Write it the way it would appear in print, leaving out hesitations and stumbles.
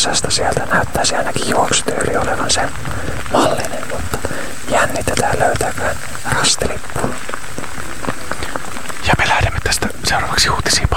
kasasta sieltä. Näyttäisi ainakin juoksutyyli olevan sen mallinen, mutta jännitetään löytääkään rastilippu. Ja me lähdemme tästä seuraavaksi uutisiin.